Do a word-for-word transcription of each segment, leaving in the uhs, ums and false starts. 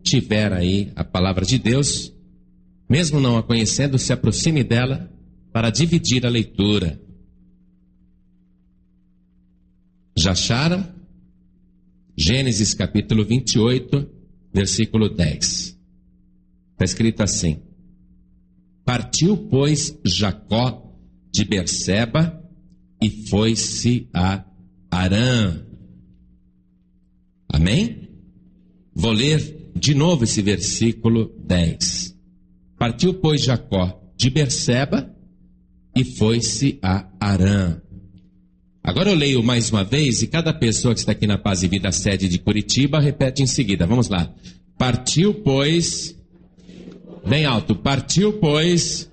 tiver aí a palavra de Deus, mesmo não a conhecendo, se aproxime dela para dividir a leitura. Já acharam? Gênesis capítulo vinte e oito, versículo dez. Está escrito assim: Partiu, pois, Jacó de Berseba e foi-se a Harã. Amém? Vou ler de novo esse versículo dez. Partiu, pois, Jacó de Berseba e foi-se a Harã. Agora eu leio mais uma vez e cada pessoa que está aqui na Paz e Vida sede de Curitiba repete em seguida. Vamos lá. Partiu, pois, bem alto, partiu, pois,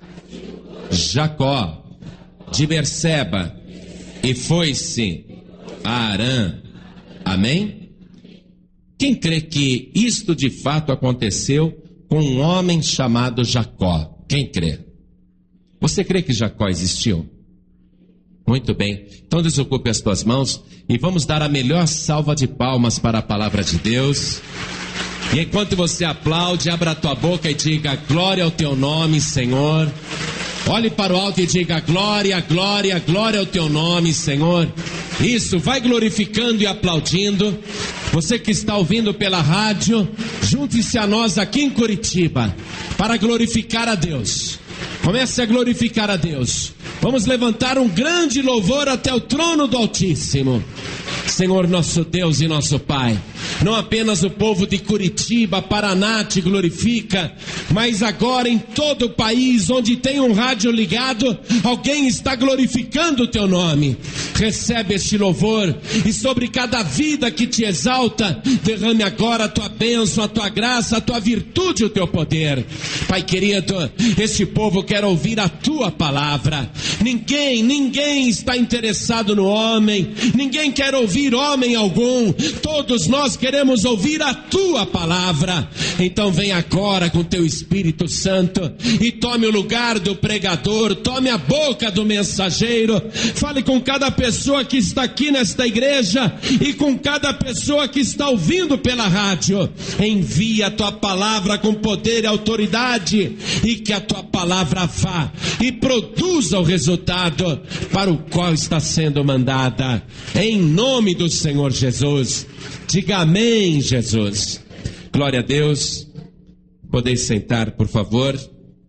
Jacó de Berseba e foi-se a Harã. Amém? Quem crê que isto de fato aconteceu com um homem chamado Jacó? Quem crê? Você crê que Jacó existiu? Muito bem, então desocupe as tuas mãos e vamos dar a melhor salva de palmas para a palavra de Deus. E enquanto você aplaude, abra a tua boca e diga glória ao teu nome, Senhor. Olhe para o alto e diga glória, glória, glória ao teu nome, Senhor. Isso, vai glorificando e aplaudindo. Você que está ouvindo pela rádio, junte-se a nós aqui em Curitiba para glorificar a Deus. Comece a glorificar a Deus. Vamos levantar um grande louvor até o trono do Altíssimo. Senhor nosso Deus e nosso Pai, não apenas o povo de Curitiba, Paraná te glorifica, mas agora em todo o país onde tem um rádio ligado, alguém está glorificando o teu nome. Recebe este louvor e sobre cada vida que te exalta, derrame agora a tua bênção, a tua graça, a tua virtude, o teu poder. Pai querido, este povo quer ouvir a tua palavra. Ninguém, ninguém está interessado no homem, ninguém quer ouvir homem algum, todos nós queremos ouvir a tua palavra. Então vem agora com teu Espírito Santo e tome o lugar do pregador, tome a boca do mensageiro, fale com cada pessoa que está aqui nesta igreja e com cada pessoa que está ouvindo pela rádio. Envia a tua palavra com poder e autoridade e que a tua palavra vá e produza o resultado para o qual está sendo mandada, em nome do Senhor Jesus. Diga amém, Jesus. Glória a Deus. Podeis sentar, por favor.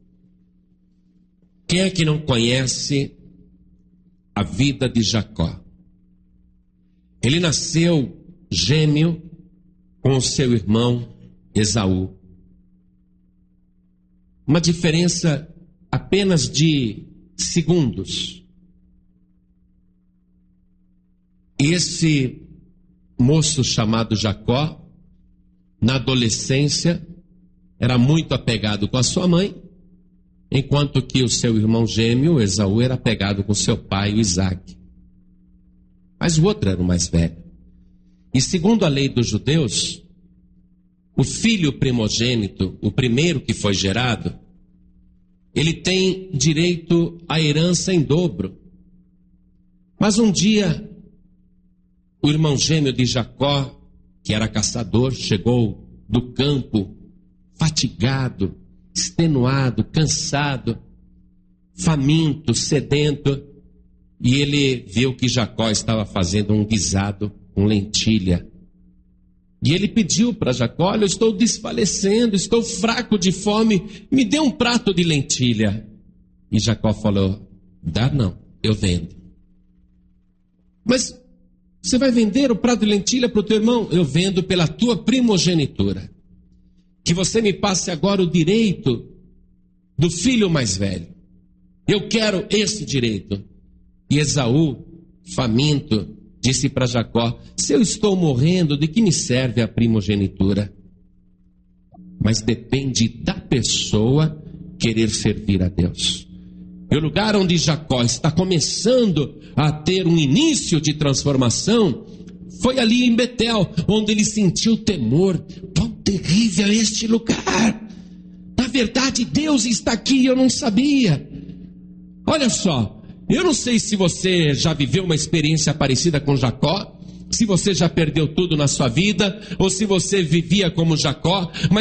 Quem é que não conhece a vida de Jacó? Ele nasceu gêmeo com o seu irmão Esaú. Uma diferença apenas de segundos. Esse moço chamado Jacó, na adolescência, era muito apegado com a sua mãe, enquanto que o seu irmão gêmeo, Esaú, era apegado com seu pai, o Isaac. Mas o outro era o mais velho. E segundo a lei dos judeus, o filho primogênito, o primeiro que foi gerado, ele tem direito à herança em dobro. Mas um dia, o irmão gêmeo de Jacó, que era caçador, chegou do campo fatigado, extenuado, cansado, faminto, sedento, e ele viu que Jacó estava fazendo um guisado com lentilha. E ele pediu para Jacó: olha, eu estou desfalecendo, estou fraco de fome, me dê um prato de lentilha. E Jacó falou: dá não, eu vendo. Mas você vai vender o prato de lentilha para o teu irmão? Eu vendo pela tua primogenitura. Que você me passe agora o direito do filho mais velho. Eu quero esse direito. E Esaú, faminto, disse para Jacó: se eu estou morrendo, de que me serve a primogenitura? Mas depende da pessoa querer servir a Deus. E o lugar onde Jacó está começando a ter um início de transformação foi ali em Betel, onde ele sentiu temor. Quão terrível é este lugar! Na verdade, Deus está aqui e eu não sabia. Olha só, eu não sei se você já viveu uma experiência parecida com Jacó, se você já perdeu tudo na sua vida, ou se você vivia como Jacó, mas